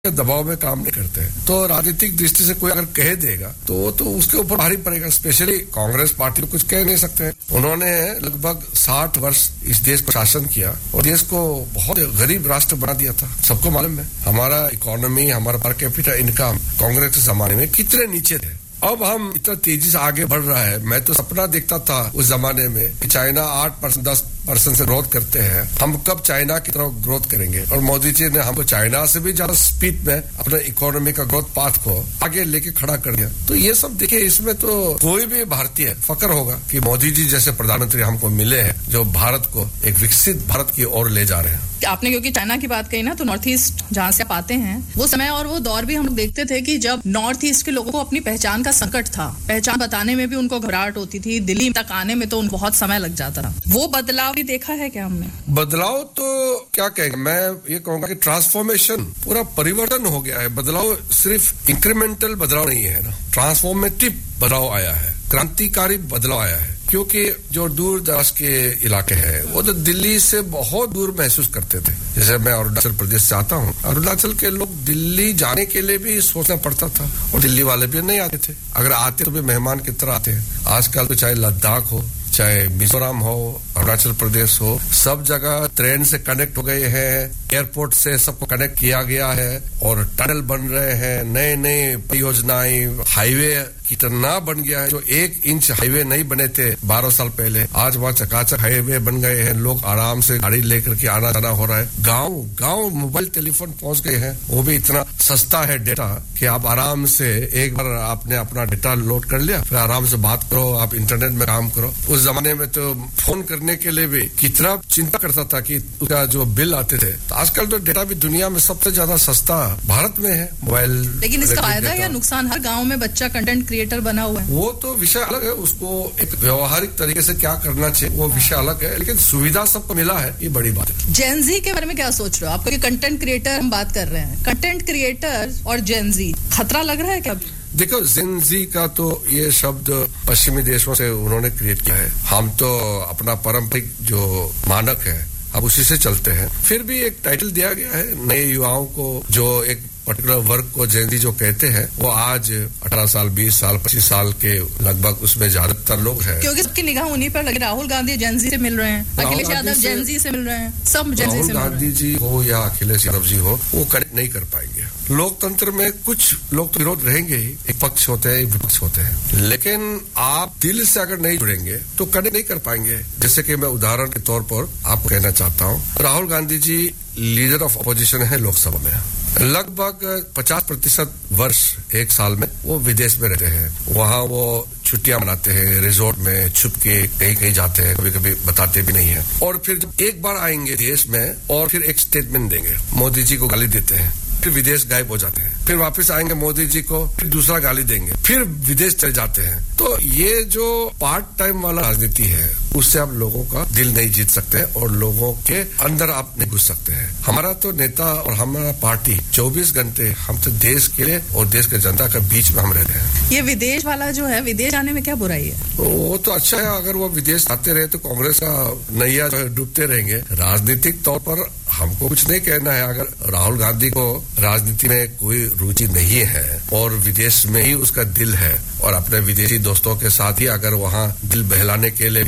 दबाव में काम नहीं करते हैं। तो राजनीतिक दृष्टि से कोई अगर कह देगा तो उसके ऊपर भारी पड़ेगा। स्पेशली कांग्रेस पार्टी को कुछ कह नहीं सकते हैं। उन्होंने लगभग 60 वर्ष इस देश को शासन किया और देश को बहुत गरीब राष्ट्र बना दिया था। सबको मालूम है हमारा इकोनॉमी, हमारा पर कैपिटा इनकम कांग्रेस के जमाने में कितने नीचे थे। अब हम इतना तेजी से आगे बढ़ रहा है। मैं तो सपना देखता था उस जमाने में कि चाइना 8% 10% से ग्रोथ करते हैं, हम कब चाइना की तरफ ग्रोथ करेंगे। और मोदी जी ने हमको चाइना से भी ज्यादा स्पीड में अपने इकोनॉमी का ग्रोथ पाथ को आगे लेके खड़ा कर दिया। तो ये सब देखिए, इसमें तो कोई भी भारतीय फक्र होगा कि मोदी जी जैसे प्रधानमंत्री हमको मिले हैं जो भारत को एक विकसित भारत की ओर ले जा रहे हैं। आपने क्योंकि चाइना की बात कही ना, तो नॉर्थ ईस्ट जहाँ से आप आते हैं, वो समय और वो दौर भी हम लोग देखते थे कि जब नॉर्थ ईस्ट के लोगों को अपनी पहचान का संकट था, पहचान बताने में भी उनको घबराहट होती थी, दिल्ली तक आने में तो उनको बहुत समय लग जाता था। वो बदलाव भी देखा है क्या हमने? बदलाव तो क्या कहेंगे, मैं ये कहूंगा कि ट्रांसफॉर्मेशन पूरा परिवर्तन हो गया है। बदलाव सिर्फ इंक्रीमेंटल बदलाव नहीं है ना, ट्रांसफॉर्मेटिव बदलाव आया है, क्रांतिकारी बदलाव आया है। क्योंकि जो दूर दराज के इलाके हैं वो तो दिल्ली से बहुत दूर महसूस करते थे। जैसे मैं अरुणाचल प्रदेश से आता हूँ, अरुणाचल के लोग दिल्ली जाने के लिए भी सोचना पड़ता था और दिल्ली वाले भी नहीं आते थे। अगर आते तो भी मेहमान की तरह आते हैं। आजकल तो चाहे लद्दाख हो, चाहे मिजोरम हो, अरुणाचल प्रदेश हो, सब जगह ट्रेन से कनेक्ट हो गए हैं, एयरपोर्ट से सबको कनेक्ट किया गया है और टनल बन रहे हैं, नए नए परियोजनाएं, हाईवे कितना बन गया है। जो 1 इंच हाईवे नहीं बने थे 12 साल पहले, आज वहाँ चकाचक हाईवे बन गए हैं। लोग आराम से गाड़ी लेकर के आना जाना हो रहा है। गांव मोबाइल टेलीफोन पहुंच गए हैं, वो भी इतना सस्ता है डेटा कि आप आराम से एक बार आपने अपना डेटा लोड कर लिया, फिर आराम से बात करो, आप इंटरनेट में काम करो। उस जमाने में तो फोन करने के लिए भी कितना चिंता करता था कि उसका जो बिल आते थे। तो आजकल तो डेटा भी दुनिया में सबसे ज्यादा सस्ता भारत में है, मोबाइल। लेकिन इसका फायदा या नुकसान, हर गाँव में बच्चा कंटेंट क्रिएटर बना हुआ है। वो तो विषय अलग है, उसको एक व्यवहारिक तरीके से क्या करना चाहिए वो विषय अलग है, लेकिन सुविधा सबको मिला है, ये बड़ी बात है। जेन जी के बारे में क्या सोच रहे हो आप? क्योंकि कंटेंट क्रिएटर हम बात कर रहे हैं, कंटेंट क्रिएटर और जेन जी, खतरा लग रहा है क्या? देखो, जेन जी का तो ये शब्द पश्चिमी देशों से उन्होंने क्रिएट किया है। हम तो अपना पारंपरिक जो मानक है अब उसी से चलते हैं। फिर भी एक टाइटल दिया गया है नए युवाओं को, जो एक पर्टिकुलर वर्ग को जेन जी जो कहते हैं, वो आज 18 साल 20 साल 25 साल के लगभग उसमें ज्यादातर लोग हैं। क्योंकि सबकी निगाह उन्हीं पर लगी। राहुल गांधी जेन जी से मिल रहे हैं, अखिलेश यादव जेन जी से मिल रहे हैं, सब जेन जी से मिल रहे हैं। गांधी जी हो या अखिलेश यादव जी हो, वो कनेक्ट नहीं कर पाएंगे। लोकतंत्र में कुछ लोग तो विरोध रहेंगे ही, एक पक्ष होते हैं, एक विपक्ष होते हैं, लेकिन आप दिल से अगर नहीं जुड़ेंगे तो कनेक्ट नहीं कर पाएंगे। जैसे कि मैं उदाहरण के तौर पर आपको कहना चाहता हूँ, Rahul Gandhi ji leader of opposition है लोकसभा में। लगभग 50% वर्ष एक साल में वो विदेश में रहते हैं। वहाँ वो छुट्टियां मनाते हैं, रिजोर्ट में छुप के कहीं कहीं जाते हैं, कभी कभी बताते भी नहीं है। और फिर जब एक बार आएंगे देश में और फिर एक स्टेटमेंट देंगे, मोदी जी को गाली देते हैं, फिर विदेश गायब हो जाते हैं, फिर वापस आएंगे मोदी जी को, फिर दूसरा गाली देंगे, फिर विदेश चले जाते हैं। तो ये जो पार्ट टाइम वाला राजनीति है, उससे आप लोगों का दिल नहीं जीत सकते और लोगों के अंदर आप नहीं घुस सकते हैं। हमारा तो नेता और हमारा पार्टी 24 घंटे हम तो देश के लिए और देश के जनता के बीच में हम रहते हैं। ये विदेश वाला जो है, विदेश जाने में क्या बुराई है? वो तो अच्छा है, अगर वो विदेश आते रहे तो कांग्रेस का नैया जो है डूबते रहेंगे। राजनीतिक तौर पर हमको कुछ नहीं कहना है। अगर राहुल गांधी को राजनीति में कोई रुचि नहीं है और विदेश में ही उसका दिल है और अपने विदेशी दोस्तों के साथ ही अगर वहाँ दिल बहलाने के लिए